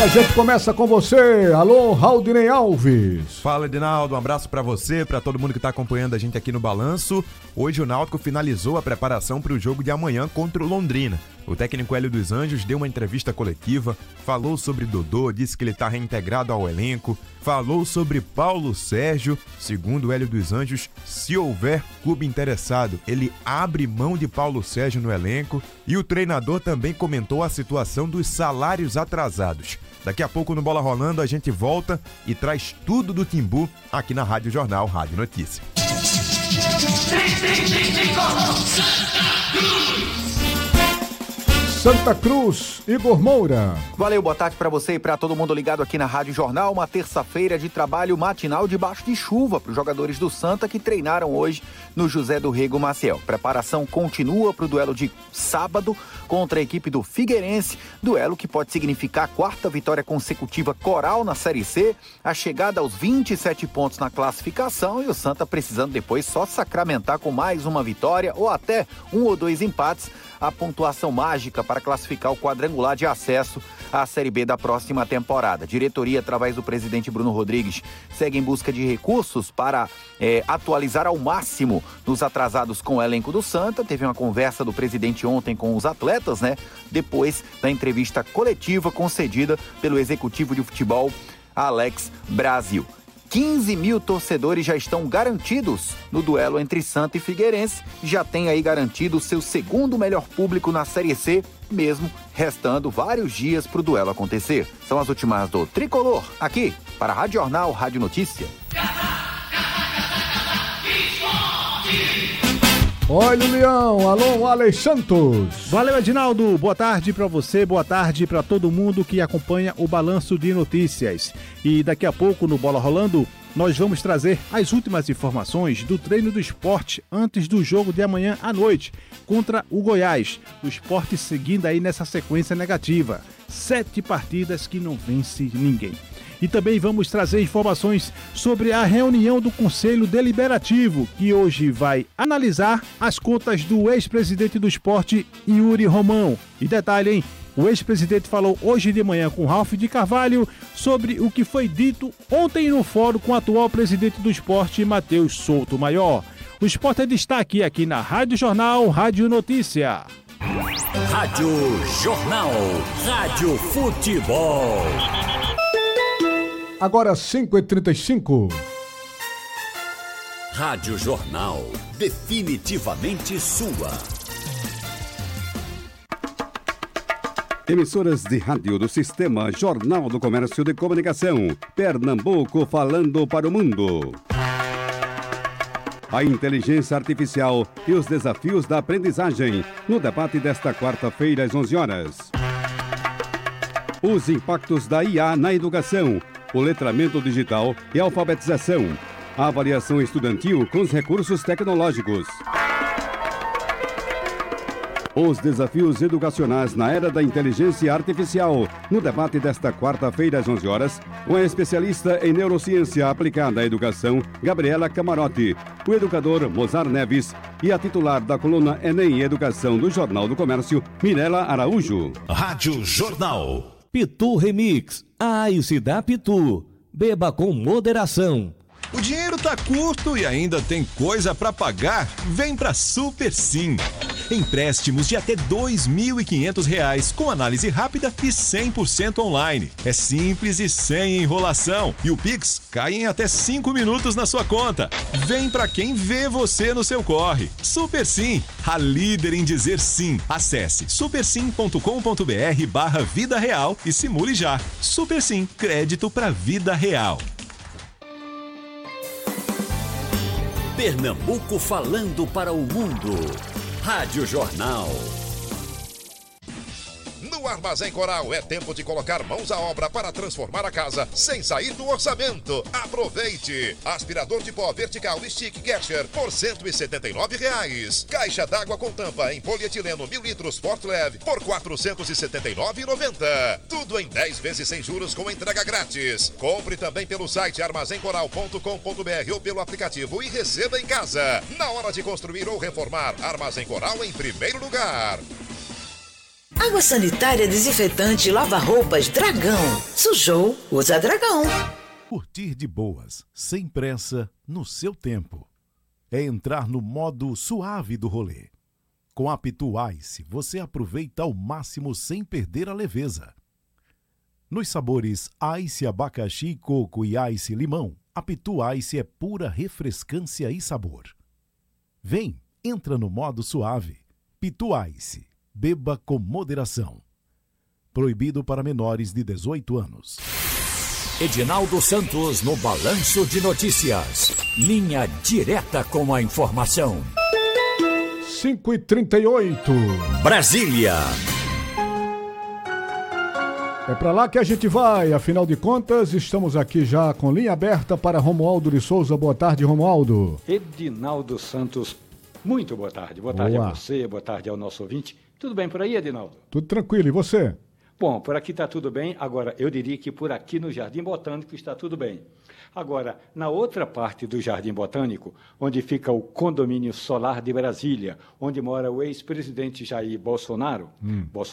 a gente começa com você. Alô, Raudinei Alves. Fala, Edinaldo, um abraço pra você, pra todo mundo que tá acompanhando a gente aqui no Balanço. Hoje o Náutico finalizou a preparação para o jogo de amanhã contra o Londrina. O técnico Hélio dos Anjos deu uma entrevista coletiva, falou sobre Dodô, disse que ele está reintegrado ao elenco, falou sobre Paulo Sérgio. Segundo Hélio dos Anjos, se houver clube interessado, ele abre mão de Paulo Sérgio no elenco. E o treinador também comentou a situação dos salários atrasados. Daqui a pouco no Bola Rolando a gente volta e traz tudo do Timbu aqui na Rádio Jornal, Rádio Notícia. Santa Cruz, Igor Moura. Valeu, boa tarde pra você e pra todo mundo ligado aqui na Rádio Jornal. Uma terça-feira de trabalho matinal debaixo de chuva para os jogadores do Santa que treinaram hoje no José do Rego Maciel. Preparação continua para o duelo de sábado contra a equipe do Figueirense. Duelo que pode significar a quarta vitória consecutiva coral na Série C, a chegada aos 27 pontos na classificação e o Santa precisando depois só sacramentar com mais uma vitória ou até 1 ou 2 empates a pontuação mágica para classificar o quadrangular de acesso à Série B da próxima temporada. A diretoria, através do presidente Bruno Rodrigues, segue em busca de recursos para atualizar ao máximo nos atrasados com o elenco do Santa. Teve uma conversa do presidente ontem com os atletas, depois da entrevista coletiva concedida pelo executivo de futebol Alex Brasil. 15 mil torcedores já estão garantidos no duelo entre Santa e Figueirense. Já tem aí garantido o seu segundo melhor público na Série C, mesmo restando vários dias para o duelo acontecer. São as últimas do Tricolor, aqui para a Rádio Jornal, Rádio Notícia. Olha o Leão, alô, Alex Santos. Valeu, Edinaldo, boa tarde para você, boa tarde para todo mundo que acompanha o Balanço de Notícias. E daqui a pouco no Bola Rolando, nós vamos trazer as últimas informações do treino do Sport antes do jogo de amanhã à noite contra o Goiás. O Sport seguindo aí nessa sequência negativa, 7 partidas que não vence ninguém. E também vamos trazer informações sobre a reunião do Conselho Deliberativo, que hoje vai analisar as contas do ex-presidente do Sport, Yuri Romão. E detalhe, hein? O ex-presidente falou hoje de manhã com Ralf de Carvalho sobre o que foi dito ontem no fórum com o atual presidente do Sport, Matheus Souto Maior. O Sport é destaque aqui na Rádio Jornal, Rádio Notícia. Rádio Jornal, Rádio Futebol. Agora 5h35. Rádio Jornal, definitivamente sua. Emissoras de rádio do Sistema Jornal do Comércio de Comunicação. Pernambuco falando para o mundo. A inteligência artificial e os desafios da aprendizagem. No debate desta quarta-feira às 11 horas. Os impactos da IA na educação. O letramento digital e a alfabetização. A avaliação estudantil com os recursos tecnológicos. Os desafios educacionais na era da inteligência artificial. No debate desta quarta-feira às 11 horas, uma especialista em neurociência aplicada à educação, Gabriela Camarote, o educador Mozar Neves e a titular da coluna Enem Educação do Jornal do Comércio, Mirela Araújo. Rádio Jornal. Pitu Remix. E se dá Pitu. Beba com moderação. O dinheiro tá curto e ainda tem coisa pra pagar? Vem pra Super Sim. Empréstimos de até R$ 2.500 com análise rápida e 100% online. É simples e sem enrolação. E o Pix cai em até 5 minutos na sua conta. Vem pra quem vê você no seu corre. Super Sim, a líder em dizer sim. Acesse supersim.com.br/vida real e simule já. Super Sim, crédito pra vida real. Pernambuco falando para o mundo. Rádio Jornal. No Armazém Coral é tempo de colocar mãos à obra para transformar a casa sem sair do orçamento. Aproveite! Aspirador de pó vertical Stick Gesher por R$ 179,00. Caixa d'água com tampa em polietileno 1000 litros Forte Leve por R$ 479,90. Tudo em 10 vezes sem juros com entrega grátis. Compre também pelo site armazencoral.com.br ou pelo aplicativo e receba em casa. Na hora de construir ou reformar, Armazém Coral em primeiro lugar. Água sanitária, desinfetante, lava-roupas, Dragão. Sujou, usa Dragão. Curtir de boas, sem pressa, no seu tempo. É entrar no modo suave do rolê. Com a Pitu Ice, você aproveita ao máximo sem perder a leveza. Nos sabores Ice abacaxi, coco e Ice limão, a Pitu Ice é pura refrescância e sabor. Vem, entra no modo suave. Pitu Ice. Beba com moderação. Proibido para menores de 18 anos. Edinaldo Santos no Balanço de Notícias. Linha direta com a informação. 5h38. Brasília. É pra lá que a gente vai, afinal de contas, estamos aqui já com linha aberta para Romualdo de Souza. Boa tarde, Romualdo. Edinaldo Santos, muito boa tarde. Boa tarde a você, boa tarde ao nosso ouvinte. Tudo bem por aí, Edinaldo? Tudo tranquilo, e você? Bom, por aqui está tudo bem. Agora, eu diria que por aqui no Jardim Botânico está tudo bem. Agora, na outra parte do Jardim Botânico, onde fica o condomínio solar de Brasília, onde mora o ex-presidente Jair Bolsonaro,